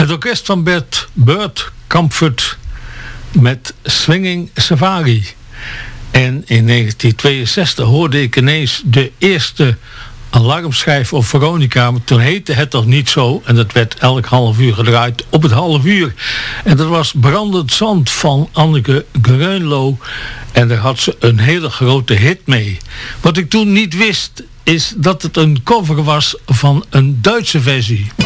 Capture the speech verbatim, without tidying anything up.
Het orkest van Bert Burt Comfort met Swinging Safari. En in negentien tweeënzestig hoorde ik ineens de eerste alarmschijf op Veronica. Toen heette het toch niet zo. En dat werd elk half uur gedraaid op het half uur. En dat was Brandend Zand van Anneke Greunlo. En daar had ze een hele grote hit mee. Wat ik toen niet wist, is dat het een cover was van een Duitse versie.